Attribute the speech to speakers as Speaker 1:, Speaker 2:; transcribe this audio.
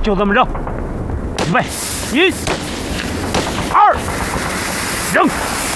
Speaker 1: 就这么扔，预备，1、2，扔。